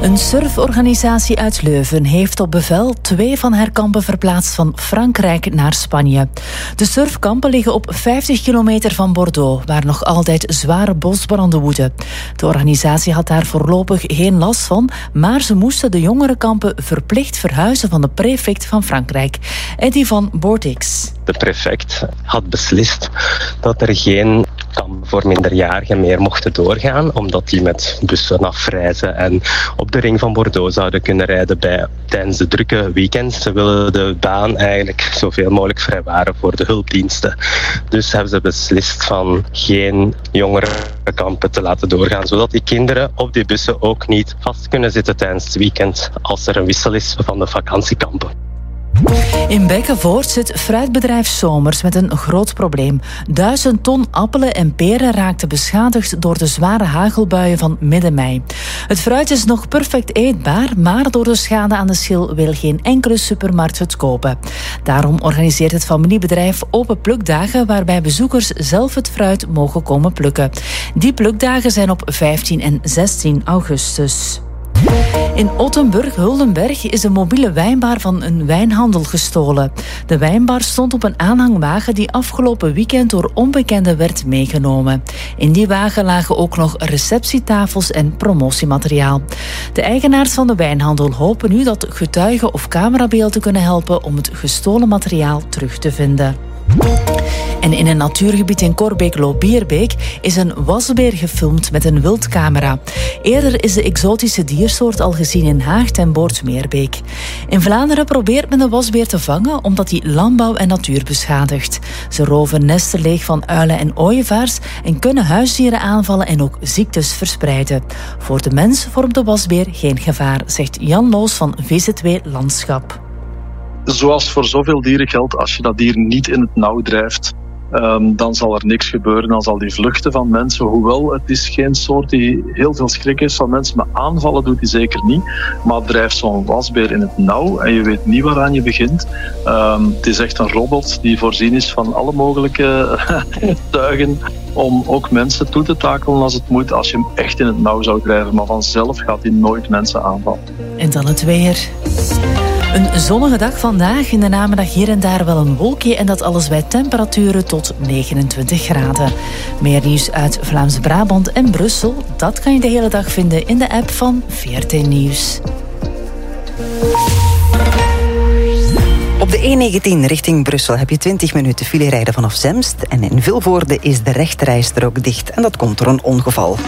Een surforganisatie uit Leuven heeft op bevel 2 van haar kampen verplaatst van Frankrijk naar Spanje. De surfkampen liggen op 50 kilometer van Bordeaux, waar nog altijd zware bosbranden woeden. De organisatie had daar voorlopig geen last van, maar ze moesten de jongerenkampen verplicht verhuizen van de prefect van Frankrijk, Eddy van Boortix. De prefect had beslist dat er geen kampen voor minderjarigen meer mochten doorgaan, omdat die met bussen afreizen en op de ring van Bordeaux zouden kunnen rijden tijdens de drukke weekends. Ze willen de baan eigenlijk zoveel mogelijk vrijwaren voor de hulpdiensten. Dus hebben ze beslist van geen jongerenkampen te laten doorgaan, zodat die kinderen op die bussen ook niet vast kunnen zitten tijdens het weekend als er een wissel is van de vakantiekampen. In Bekkenvoort zit fruitbedrijf Somers met een groot probleem. 1000 ton appelen en peren raakten beschadigd door de zware hagelbuien van midden mei. Het fruit is nog perfect eetbaar, maar door de schade aan de schil wil geen enkele supermarkt het kopen. Daarom organiseert het familiebedrijf open plukdagen waarbij bezoekers zelf het fruit mogen komen plukken. Die plukdagen zijn op 15 en 16 augustus. In Ottenburg-Huldenberg is een mobiele wijnbar van een wijnhandel gestolen. De wijnbar stond op een aanhangwagen die afgelopen weekend door onbekenden werd meegenomen. In die wagen lagen ook nog receptietafels en promotiemateriaal. De eigenaars van de wijnhandel hopen nu dat getuigen of camerabeelden kunnen helpen om het gestolen materiaal terug te vinden. En in een natuurgebied in Korbeek-Lobierbeek is een wasbeer gefilmd met een wildcamera. Eerder is de exotische diersoort al gezien in Haagt en Boortmeerbeek. In Vlaanderen probeert men de wasbeer te vangen omdat hij landbouw en natuur beschadigt. Ze roven nesten leeg van uilen en ooievaars en kunnen huisdieren aanvallen en ook ziektes verspreiden. Voor de mens vormt de wasbeer geen gevaar, zegt Jan Loos van VZW Landschap. Zoals voor zoveel dieren geldt, als je dat dier niet in het nauw drijft, dan zal er niks gebeuren. Dan zal die vluchten van mensen, hoewel het is geen soort die heel veel schrik is van mensen, maar aanvallen doet hij zeker niet. Maar drijft zo'n wasbeer in het nauw en je weet niet waaraan je begint. Het is echt een robot die voorzien is van alle mogelijke tuigen om ook mensen toe te takelen als het moet, als je hem echt in het nauw zou drijven. Maar vanzelf gaat hij nooit mensen aanvallen. En dan het weer. Een zonnige dag vandaag, in de namiddag hier en daar wel een wolkje en dat alles bij temperaturen tot 29 graden. Meer nieuws uit Vlaams-Brabant en Brussel, dat kan je de hele dag vinden in de app van VRT Nieuws. Op de E19 richting Brussel heb je 20 minuten file rijden vanaf Zemst en in Vilvoorde is de rechterrijstrook dicht en dat komt door een ongeval.